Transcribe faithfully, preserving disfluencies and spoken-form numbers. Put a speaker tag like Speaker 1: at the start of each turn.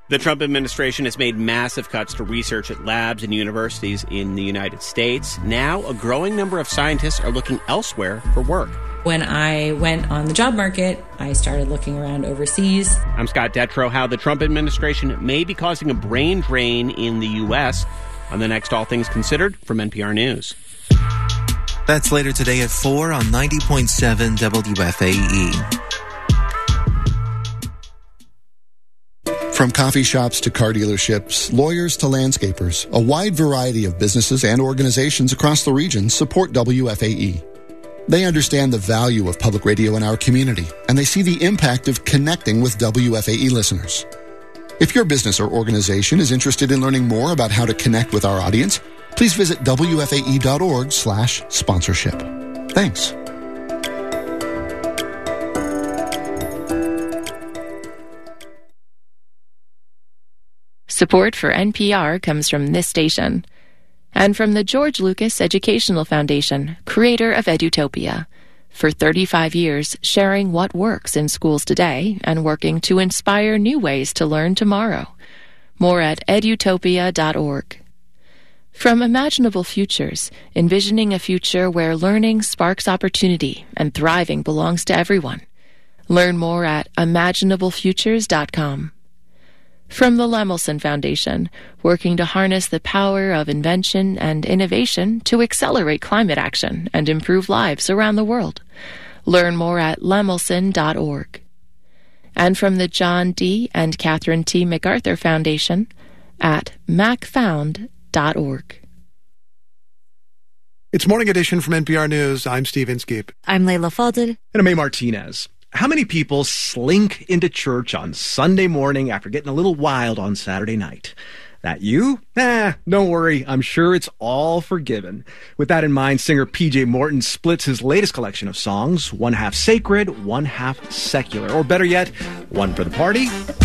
Speaker 1: The Trump administration has made massive cuts to research at labs and universities in the United States. Now, a growing number of scientists are looking elsewhere for work.
Speaker 2: When I went on the job market, I started looking around overseas.
Speaker 1: I'm Scott Detrow. How the Trump administration may be causing a brain drain in the U S on the next All Things Considered from N P R News.
Speaker 3: That's later today at four on ninety point seven W F A E.
Speaker 4: From coffee shops to car dealerships, lawyers to landscapers, a wide variety of businesses and organizations across the region support W F A E. They understand the value of public radio in our community, and they see the impact of connecting with W F A E listeners. If your business or organization is interested in learning more about how to connect with our audience, please visit W F A E dot org slash sponsorship. Thanks.
Speaker 5: Support for N P R comes from this station and from the George Lucas Educational Foundation, creator of Edutopia. For thirty-five years, sharing what works in schools today and working to inspire new ways to learn tomorrow. More at edutopia dot org. From Imaginable Futures, envisioning a future where learning sparks opportunity and thriving belongs to everyone. Learn more at imaginable futures dot com. From the Lemelson Foundation, working to harness the power of invention and innovation to accelerate climate action and improve lives around the world. Learn more at lemelson dot org. And from the John D. and Catherine T. MacArthur Foundation at mac found dot org.
Speaker 6: It's Morning Edition from N P R News. I'm Steve Inskeep.
Speaker 7: I'm Layla Fadel.
Speaker 8: And I'm May Martinez. How many people slink into church on Sunday morning after getting a little wild on Saturday night? That you? Nah, don't worry. I'm sure it's all forgiven. With that in mind, singer P J Morton splits his latest collection of songs, one half sacred, one half secular. Or better yet, one for the party,